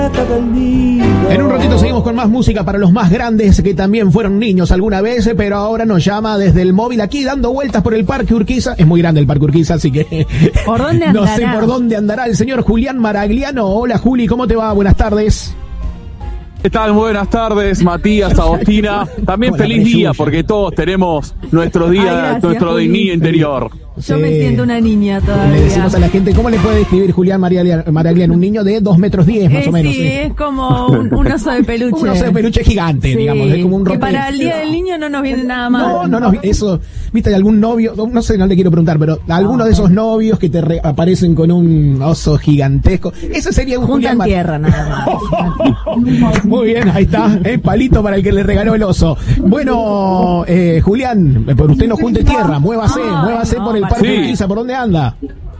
En un ratito seguimos con más música para los más grandes que también fueron niños alguna vez, pero ahora nos llama desde el móvil aquí dando vueltas por el Parque Urquiza. Es muy grande el Parque Urquiza, así que ¿por dónde andará? No sé por dónde andará el señor Julián Maragliano. Hola Juli, ¿cómo te va? Buenas tardes. ¿Qué tal? Buenas tardes, Matías, Agostina. También Hola, feliz día, porque todos tenemos nuestro día, nuestro niño interior. Yo me siento una niña todavía. Le decimos a la gente, ¿cómo le puede describir Julián Maragliano? Un niño de 2,10 metros más o menos. Sí, es como un oso de peluche. Un oso de peluche gigante, sí, digamos. Es como un que para el Día del Niño no nos viene nada mal. No, eso, viste, algún novio, no sé, no le quiero preguntar, pero alguno de esos novios que te aparecen con un oso gigantesco, ese sería un Juntan Julián tierra, nada más. Muy bien, ahí está, palito para el que le regaló el oso. Bueno, Julián, por usted no junte tierra, muévase por el Parque Urquiza, ¿por dónde anda?